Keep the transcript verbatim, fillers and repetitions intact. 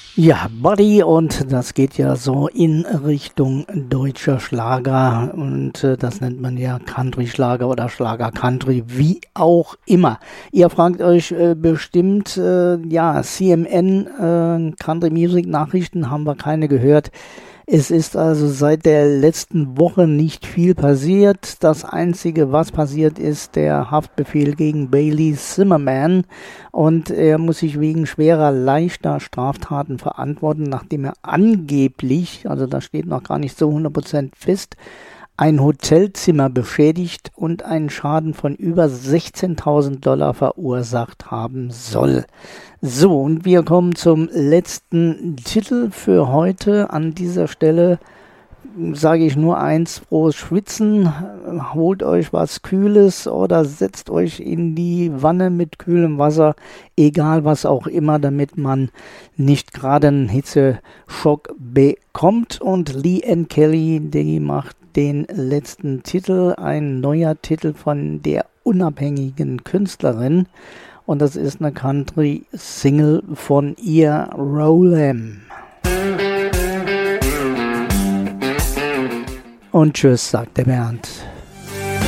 Ja, Buddy, und das geht ja so in Richtung deutscher Schlager und äh, das nennt man ja Country-Schlager oder Schlager-Country, wie auch immer. Ihr fragt euch äh, bestimmt, äh, ja, C M N, äh, Country-Music-Nachrichten haben wir keine gehört. Es ist also seit der letzten Woche nicht viel passiert. Das Einzige, was passiert ist, der Haftbefehl gegen Bailey Zimmerman. Und er muss sich wegen schwerer, leichter Straftaten verantworten, nachdem er angeblich, also das steht noch gar nicht so hundert Prozent fest, ein Hotelzimmer beschädigt und einen Schaden von über sechzehntausend Dollar verursacht haben soll. So, und wir kommen zum letzten Titel für heute. An dieser Stelle sage ich nur eins: frohes Schwitzen, holt euch was Kühles oder setzt euch in die Wanne mit kühlem Wasser, egal was auch immer, damit man nicht gerade einen Hitzeschock bekommt. Und Leanne Kelly, die macht den letzten Titel, ein neuer Titel von der unabhängigen Künstlerin. Und das ist eine Country-Single von ihr, Roll 'em. Und tschüss, sagt der Bernd.